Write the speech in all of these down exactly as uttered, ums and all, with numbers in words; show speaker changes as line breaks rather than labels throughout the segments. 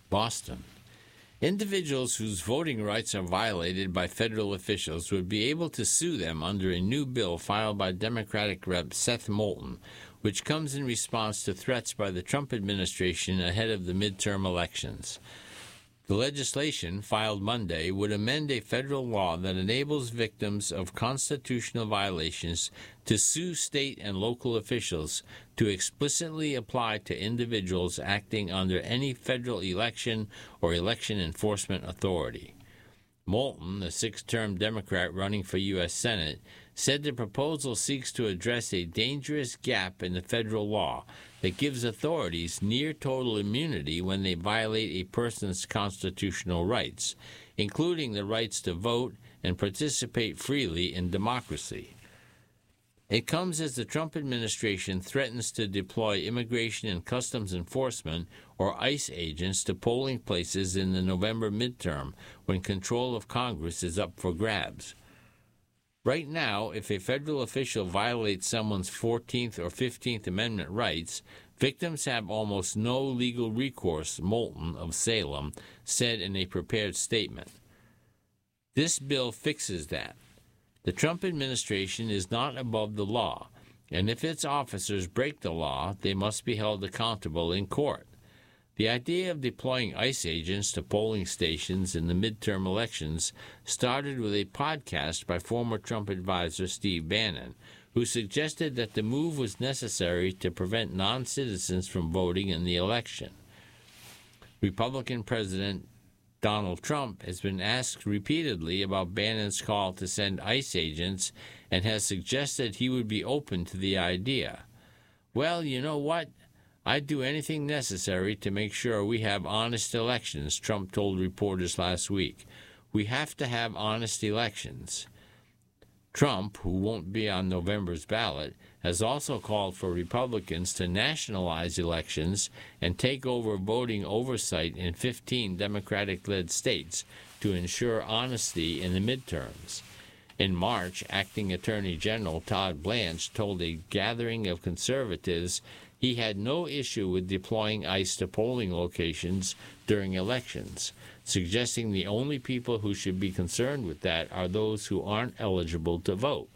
Boston. Individuals whose voting rights are violated by federal officials would be able to sue them under a new bill filed by Democratic Rep Seth Moulton, which comes in response to threats by the Trump administration ahead of the midterm elections. The legislation, filed Monday, would amend a federal law that enables victims of constitutional violations to sue state and local officials to explicitly apply to individuals acting under any federal election or election enforcement authority. Moulton, the six-term Democrat running for U S Senate, said the proposal seeks to address a dangerous gap in the federal law that gives authorities near total immunity when they violate a person's constitutional rights, including the rights to vote and participate freely in democracy. It comes as the Trump administration threatens to deploy Immigration and Customs Enforcement, or ICE agents, to polling places in the November midterm, when control of Congress is up for grabs. Right now, if a federal official violates someone's fourteenth or fifteenth Amendment rights, victims have almost no legal recourse, Moulton of Salem said in a prepared statement. This bill fixes that. The Trump administration is not above the law, and if its officers break the law, they must be held accountable in court. The idea of deploying ICE agents to polling stations in the midterm elections started with a podcast by former Trump advisor Steve Bannon, who suggested that the move was necessary to prevent non-citizens from voting in the election. Republican President Donald Trump has been asked repeatedly about Bannon's call to send ICE agents and has suggested he would be open to the idea. Well, you know what? I'd do anything necessary to make sure we have honest elections, Trump told reporters last week. We have to have honest elections. Trump, who won't be on November's ballot, has also called for Republicans to nationalize elections and take over voting oversight in fifteen Democratic-led states to ensure honesty in the midterms. In March, Acting Attorney General Todd Blanche told a gathering of conservatives he had no issue with deploying ICE to polling locations during elections, suggesting the only people who should be concerned with that are those who aren't eligible to vote.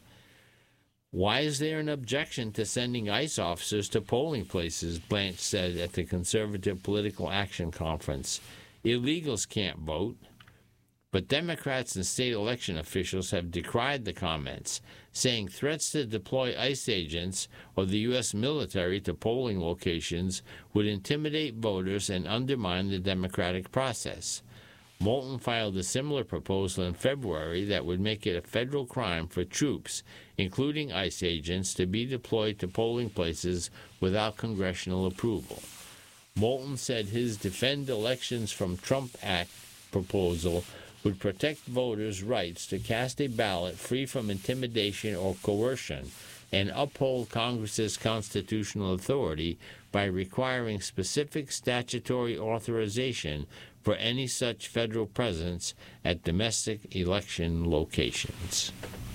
Why is there an objection to sending ICE officers to polling places, Blanche said at the Conservative Political Action Conference. Illegals can't vote. But Democrats and state election officials have decried the comments, saying threats to deploy ICE agents or the U S military to polling locations would intimidate voters and undermine the democratic process. Moulton filed a similar proposal in February that would make it a federal crime for troops, including ICE agents, to be deployed to polling places without congressional approval. Moulton said his Defend Elections from Trump Act proposal would protect voters' rights to cast a ballot free from intimidation or coercion and uphold Congress's constitutional authority by requiring specific statutory authorization for any such federal presence at domestic election locations.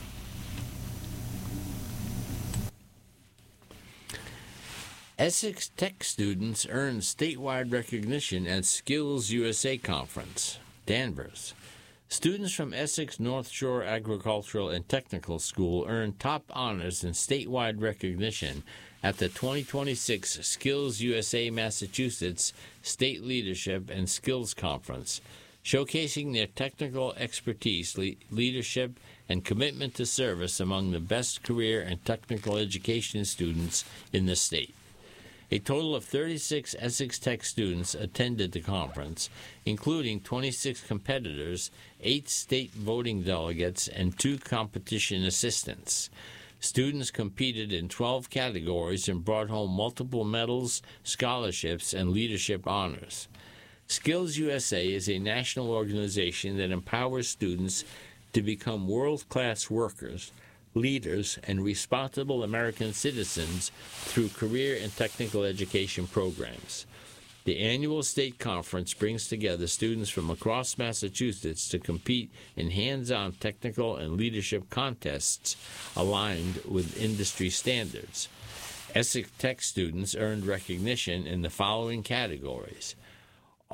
Essex Tech students earned statewide recognition at Skills U S A Conference, Danvers. Students from Essex North Shore Agricultural and Technical School earned top honors and statewide recognition at the twenty twenty-six Skills U S A Massachusetts State Leadership and Skills Conference, showcasing their technical expertise, le- leadership, and commitment to service among the best career and technical education students in the state. A total of thirty-six Essex Tech students attended the conference, including twenty-six competitors, eight state voting delegates, and two competition assistants. Students competed in twelve categories and brought home multiple medals, scholarships, and leadership honors. Skills U S A is a national organization that empowers students to become world-class workers, leaders, and responsible American citizens through career and technical education programs. The annual state conference brings together students from across Massachusetts to compete in hands-on technical and leadership contests aligned with industry standards. Essex Tech students earned recognition in the following categories: